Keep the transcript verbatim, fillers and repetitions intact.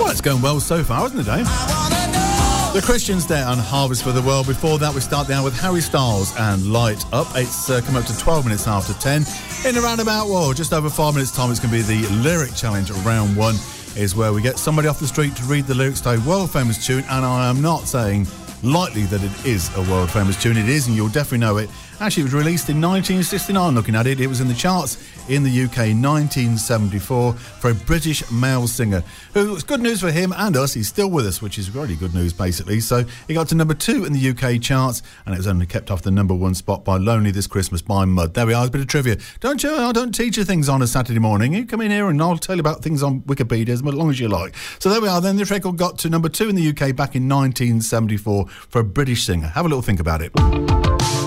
Well, it's going well so far, isn't it, Dave? The Christians there on Harvest for the World. Before that, we start down with Harry Styles and Light Up. It's uh, come up to twelve minutes after ten. In around about, well, just over five minutes' time, it's going to be the Lyric Challenge. Round one is where we get somebody off the street to read the lyrics to a world-famous tune, and I am not saying lightly that it is a world-famous tune. It is, and you'll definitely know it. Actually, it was released in nineteen sixty-nine, looking at it. It was in the charts in the U K nineteen seventy-four for a British male singer who, it's good news for him and us, he's still with us, which is really good news, basically. So he got to number two in the U K charts, and it was only kept off the number one spot by Lonely This Christmas by Mud. There we are, a bit of trivia. Don't you, I don't teach you things on a Saturday morning. You come in here and I'll tell you about things on Wikipedia as long as you like. So there we are then. This record got to number two in the U K back in nineteen seventy-four for a British singer. Have a little think about it.